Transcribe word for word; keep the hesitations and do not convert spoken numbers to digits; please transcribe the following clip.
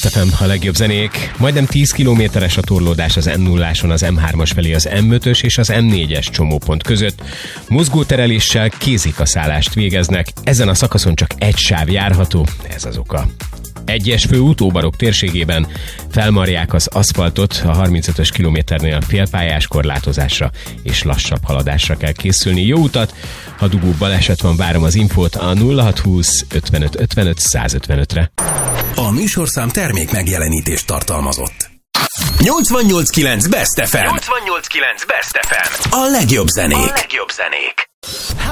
Best ef em, a legjobb zenék. Majdnem tíz kilométeres a torlódás az em nulláson, az em hármas felé az em ötös és az em négyes csomópont között. Mozgótereléssel kézikaszállást végeznek. Ezen a szakaszon csak egy sáv járható, ez az oka. Egyes fő utóbarok térségében felmarják az aszfaltot, a harmincötös kilométernél félpályás korlátozásra és lassabb haladásra kell készülni. Jó utat! Ha dugó baleset van, várom az infót a nulla hatszázhúsz ötvenöt ötvenöt százötvenötre. A műsorszám termék megjelenítést tartalmazott. nyolcvannyolc kilenc Best ef em. nyolcvannyolc kilenc Best ef em. A legjobb zenék. A legjobb zenék.